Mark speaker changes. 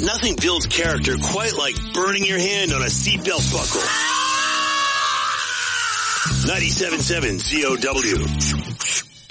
Speaker 1: Nothing builds character quite like burning your hand on a seatbelt buckle. 97.7 ZOW.